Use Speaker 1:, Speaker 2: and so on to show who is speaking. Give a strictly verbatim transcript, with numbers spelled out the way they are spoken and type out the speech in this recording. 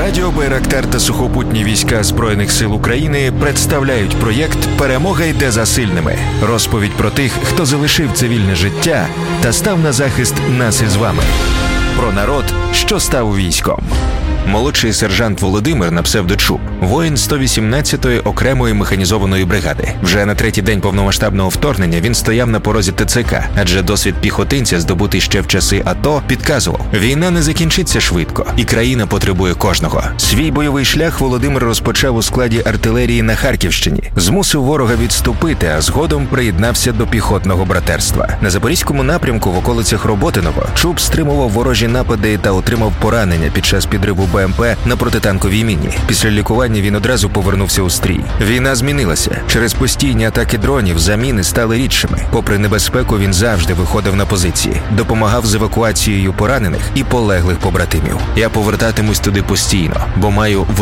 Speaker 1: Радіо Байрактар та сухопутні війська Збройних сил України представляють проєкт «Перемога йде за сильними». Розповідь про тих, хто залишив цивільне життя та став на захист нас із вами. Про народ, що став військом. Молодший сержант Володимир на псевдо Чуб, воїн сто вісімнадцятої окремої механізованої бригади. Вже на третій день повномасштабного вторгнення він стояв на порозі ТЦК, адже досвід піхотинця, здобутий ще в часи АТО, підказував: війна не закінчиться швидко, і країна потребує кожного. Свій бойовий шлях Володимир розпочав у складі артилерії на Харківщині, змусив ворога відступити, а згодом приєднався до піхотного братерства. На Запорізькому напрямку в околицях Роботиного Чуб стримував ворожі напади та отримав поранення під час підриву БМП на протитанковій міні. Після лікування він одразу повернувся у стрій. Війна змінилася. Через постійні атаки дронів заміни стали рідшими. Попри небезпеку, він завжди виходив на позиції, допомагав з евакуацією поранених і полеглих побратимів. Я повертатимусь туди постійно, бо маю